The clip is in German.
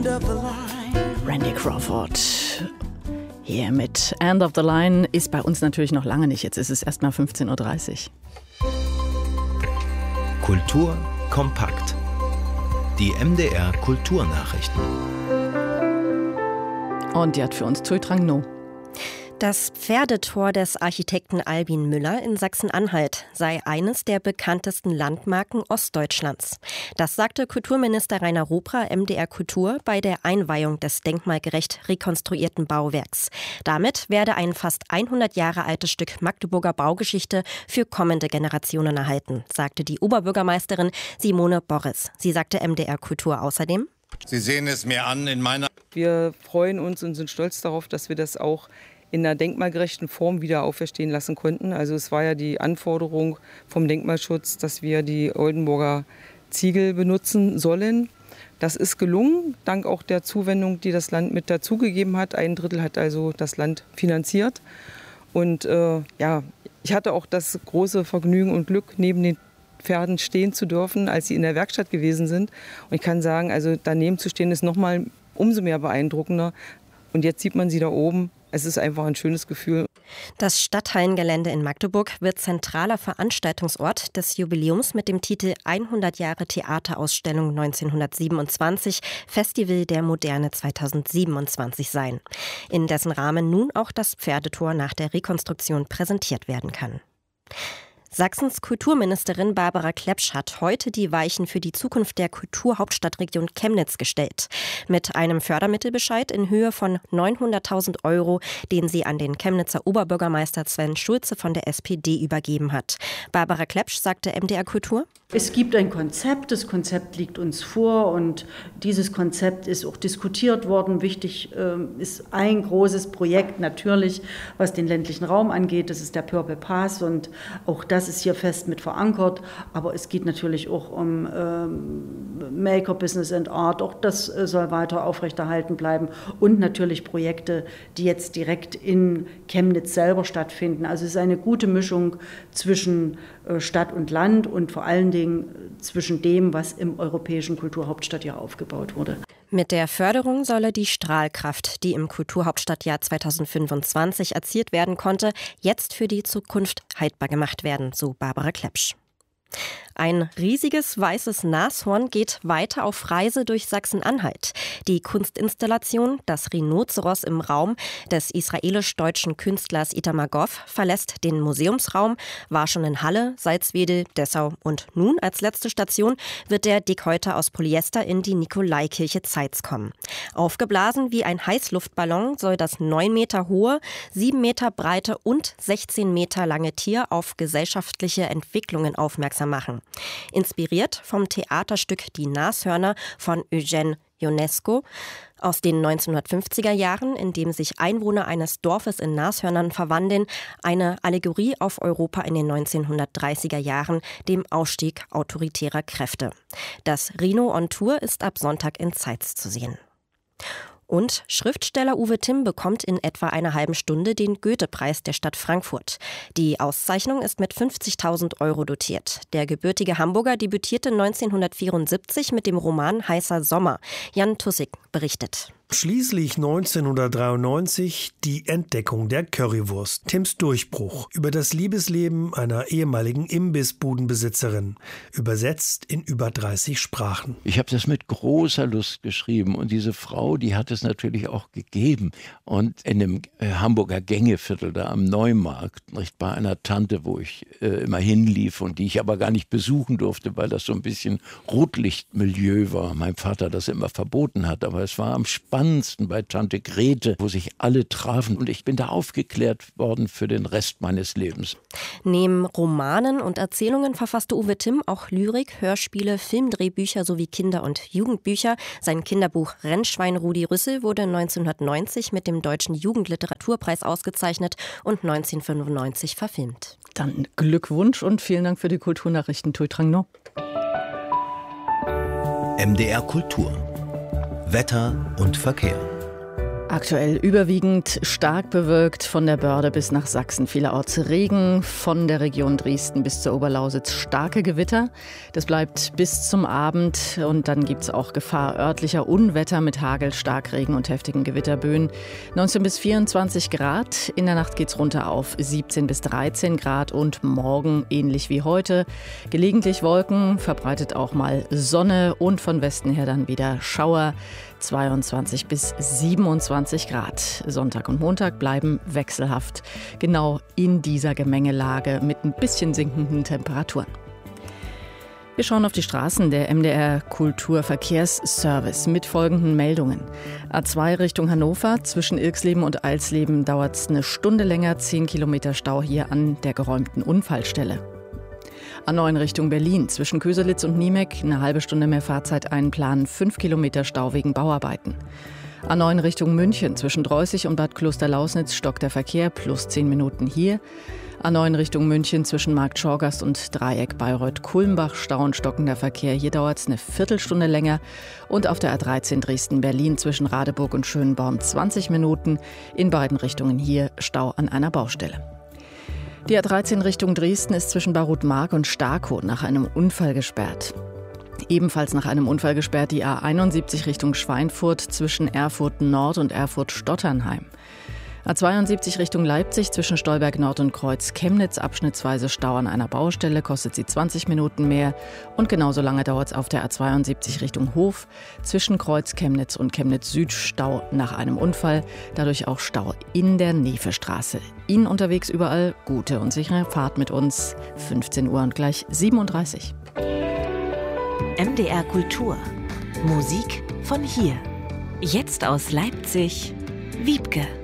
Randy Crawford. Hier mit End of the Line ist bei uns natürlich noch lange nicht. Jetzt ist es erst mal 15.30 Uhr. Kultur kompakt. Die MDR Kulturnachrichten. Und die hat für uns Thuy Trang No. Das Pferdetor des Architekten Albin Müller in Sachsen-Anhalt sei eines der bekanntesten Landmarken Ostdeutschlands. Das sagte Kulturminister Rainer Robra MDR Kultur bei der Einweihung des denkmalgerecht rekonstruierten Bauwerks. Damit werde ein fast 100 Jahre altes Stück Magdeburger Baugeschichte für kommende Generationen erhalten, sagte die Oberbürgermeisterin Simone Borres. Sie sagte MDR Kultur außerdem: Sie sehen es mir an in meiner... Wir freuen uns und sind stolz darauf, dass wir das auch in einer denkmalgerechten Form wieder auferstehen lassen konnten. Also es war ja die Anforderung vom Denkmalschutz, dass wir die Oldenburger Ziegel benutzen sollen. Das ist gelungen, dank auch der Zuwendung, die das Land mit dazugegeben hat. 1/3 hat also das Land finanziert. Und ich hatte auch das große Vergnügen und Glück, neben den Pferden stehen zu dürfen, als sie in der Werkstatt gewesen sind. Und ich kann sagen, also daneben zu stehen ist noch mal umso mehr beeindruckender. Und jetzt sieht man sie da oben. Es ist einfach ein schönes Gefühl. Das Stadthallengelände in Magdeburg wird zentraler Veranstaltungsort des Jubiläums mit dem Titel 100 Jahre Theaterausstellung 1927, Festival der Moderne 2027 sein, in dessen Rahmen nun auch das Pferdetor nach der Rekonstruktion präsentiert werden kann. Sachsens Kulturministerin Barbara Klepsch hat heute die Weichen für die Zukunft der Kulturhauptstadtregion Chemnitz gestellt. Mit einem Fördermittelbescheid in Höhe von 900.000 €, den sie an den Chemnitzer Oberbürgermeister Sven Schulze von der SPD übergeben hat. Barbara Klepsch sagte MDR Kultur: Es gibt ein Konzept, das Konzept liegt uns vor und dieses Konzept ist auch diskutiert worden. Wichtig ist ein großes Projekt natürlich, was den ländlichen Raum angeht, das ist der Purple Pass und auch das ist hier fest mit verankert, aber es geht natürlich auch um Maker, Business and Art, auch das soll weiter aufrechterhalten bleiben und natürlich Projekte, die jetzt direkt in Chemnitz selber stattfinden. Also es ist eine gute Mischung zwischen Stadt und Land und vor allen Dingen zwischen dem, was im europäischen Kulturhauptstadtjahr aufgebaut wurde. Mit der Förderung solle die Strahlkraft, die im Kulturhauptstadtjahr 2025 erzielt werden konnte, jetzt für die Zukunft haltbar gemacht werden, so Barbara Klepsch. Ein riesiges weißes Nashorn geht weiter auf Reise durch Sachsen-Anhalt. Die Kunstinstallation Das Rhinoceros im Raum des israelisch-deutschen Künstlers Itamar Goff verlässt den Museumsraum, war schon in Halle, Salzwedel, Dessau und nun als letzte Station wird der Dickhäuter aus Polyester in die Nikolaikirche Zeitz kommen. Aufgeblasen wie ein Heißluftballon soll das 9 Meter hohe, 7 Meter breite und 16 Meter lange Tier auf gesellschaftliche Entwicklungen aufmerksam machen. Inspiriert vom Theaterstück Die Nashörner von Eugène Ionesco aus den 1950er Jahren, in dem sich Einwohner eines Dorfes in Nashörnern verwandeln, eine Allegorie auf Europa in den 1930er Jahren, dem Ausstieg autoritärer Kräfte. Das Rhino on Tour ist ab Sonntag in Zeitz zu sehen. Und Schriftsteller Uwe Timm bekommt in etwa einer halben Stunde den Goethe-Preis der Stadt Frankfurt. Die Auszeichnung ist mit 50.000 € dotiert. Der gebürtige Hamburger debütierte 1974 mit dem Roman Heißer Sommer. Jan Tussig berichtet. Schließlich 1993 die Entdeckung der Currywurst, Timms Durchbruch über das Liebesleben einer ehemaligen Imbissbudenbesitzerin, übersetzt in über 30 Sprachen. Ich habe das mit großer Lust geschrieben und diese Frau, die hat es natürlich auch gegeben. Und in dem Hamburger Gängeviertel da am Neumarkt, nicht, bei einer Tante, wo ich immer hinlief und die ich aber gar nicht besuchen durfte, weil das so ein bisschen Rotlichtmilieu war. Mein Vater das immer verboten hat, aber es war am spannendsten bei Tante Grete, wo sich alle trafen und ich bin da aufgeklärt worden für den Rest meines Lebens. Neben Romanen und Erzählungen verfasste Uwe Timm auch Lyrik, Hörspiele, Filmdrehbücher sowie Kinder- und Jugendbücher. Sein Kinderbuch Rennschwein Rudi Rüssel wurde 1990 mit dem Deutschen Jugendliteraturpreis ausgezeichnet und 1995 verfilmt. Dann Glückwunsch und vielen Dank für die Kulturnachrichten, Thuy Trang No. MDR Kultur. Wetter und Verkehr. Aktuell überwiegend stark bewölkt, von der Börde bis nach Sachsen vielerorts Regen, von der Region Dresden bis zur Oberlausitz starke Gewitter. Das bleibt bis zum Abend und dann gibt es auch Gefahr örtlicher Unwetter mit Hagel, Starkregen und heftigen Gewitterböen. 19 bis 24 Grad, in der Nacht geht's runter auf 17 bis 13 Grad und morgen ähnlich wie heute. Gelegentlich Wolken, verbreitet auch mal Sonne und von Westen her dann wieder Schauer. 22 bis 27 Grad. Sonntag und Montag bleiben wechselhaft. Genau in dieser Gemengelage mit ein bisschen sinkenden Temperaturen. Wir schauen auf die Straßen der MDR Kulturverkehrsservice mit folgenden Meldungen. A2 Richtung Hannover, zwischen Ilksleben und Eilsleben dauert es eine Stunde länger, 10 Kilometer Stau hier an der geräumten Unfallstelle. A9 Richtung Berlin, zwischen Köselitz und Niemek, eine halbe Stunde mehr Fahrzeit einplanen, 5 Kilometer Stau wegen Bauarbeiten. A9 Richtung München, zwischen Dreußig und Bad Klosterlausnitz stockt der Verkehr, plus 10 Minuten hier. A9 Richtung München, zwischen Markt Schorgast und Dreieck Bayreuth-Kulmbach, Stau und stockender Verkehr. Hier dauert es eine Viertelstunde länger. Und auf der A13 Dresden-Berlin, zwischen Radeburg und Schönborn 20 Minuten. In beiden Richtungen hier Stau an einer Baustelle. Die A13 Richtung Dresden ist zwischen Barutmark und Starkow nach einem Unfall gesperrt. Ebenfalls nach einem Unfall gesperrt die A71 Richtung Schweinfurt zwischen Erfurt Nord und Erfurt Stotternheim. A72 Richtung Leipzig zwischen Stolberg Nord und Kreuz Chemnitz, abschnittsweise Stau an einer Baustelle, kostet sie 20 Minuten mehr. Und genauso lange dauert es auf der A72 Richtung Hof zwischen Kreuz Chemnitz und Chemnitz Süd, Stau nach einem Unfall. Dadurch auch Stau in der Nefestraße. Ihnen unterwegs überall gute und sichere Fahrt mit uns. 15 Uhr und gleich 37. MDR Kultur. Musik von hier. Jetzt aus Leipzig, Wiebke.